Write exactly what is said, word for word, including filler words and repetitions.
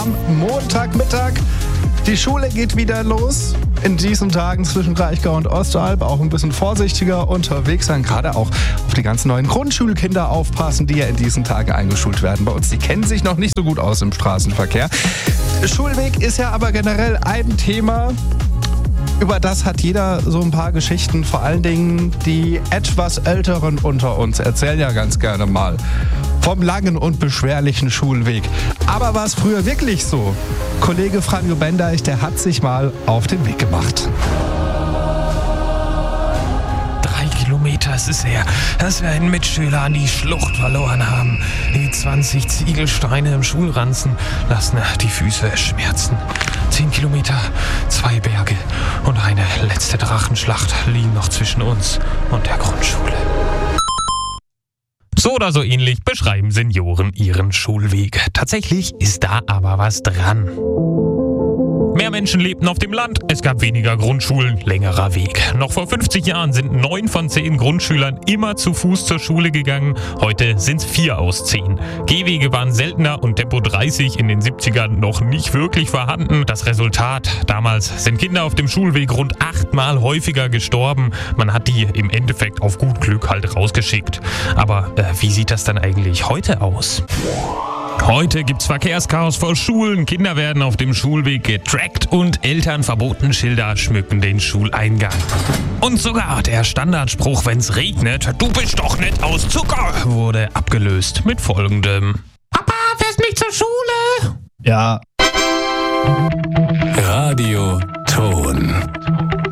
am Montagmittag. Die Schule geht wieder los. In diesen Tagen zwischen Kraichgau und Osteralb auch ein bisschen vorsichtiger unterwegs sein. Gerade auch auf die ganzen neuen Grundschulkinder aufpassen, die ja in diesen Tagen eingeschult werden bei uns. Die kennen sich noch nicht so gut aus im Straßenverkehr. Schulweg ist ja aber generell ein Thema, über das hat jeder so ein paar Geschichten. Vor allen Dingen die etwas Älteren unter uns erzählen ja ganz gerne mal vom langen und beschwerlichen Schulweg. Aber war es früher wirklich so? Kollege Franjo Bendeich, der hat sich mal auf den Weg gemacht. Drei Kilometer ist es her, dass wir einen Mitschüler an die Schlucht verloren haben. Die zwanzig Ziegelsteine im Schulranzen lassen die Füße schmerzen. Zehn Kilometer, zwei Berge und eine letzte Drachenschlacht liegen noch zwischen uns und der Grundschule. So oder so ähnlich beschreiben Senioren ihren Schulweg. Tatsächlich ist da aber was dran. Mehr Menschen lebten auf dem Land, es gab weniger Grundschulen, längerer Weg. Noch vor fünfzig Jahren sind neun von zehn Grundschülern immer zu Fuß zur Schule gegangen. Heute sind es vier aus zehn. Gehwege waren seltener und Tempo dreißig in den siebzigern noch nicht wirklich vorhanden. Das Resultat: Damals sind Kinder auf dem Schulweg rund achtmal häufiger gestorben. Man hat die im Endeffekt auf gut Glück halt rausgeschickt. Aber äh, wie sieht das dann eigentlich heute aus? Heute gibt's Verkehrschaos vor Schulen, Kinder werden auf dem Schulweg getrackt und Elternverbotenschilder schmücken den Schuleingang. Und sogar der Standardspruch, wenn's regnet, du bist doch nicht aus Zucker, wurde abgelöst mit folgendem: Papa, fährst mich zur Schule? Ja. Radio Ton.